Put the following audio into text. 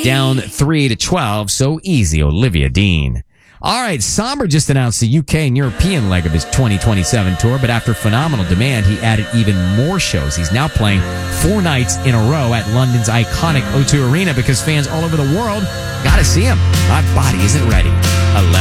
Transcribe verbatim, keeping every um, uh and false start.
down three to twelve. So easy, Olivia Dean. All right, Somber just announced the U K and European leg of his twenty twenty-seven tour, but after phenomenal demand, he added even more shows. He's now playing four nights in a row at London's iconic O two Arena because fans all over the world got to see him. My body isn't ready.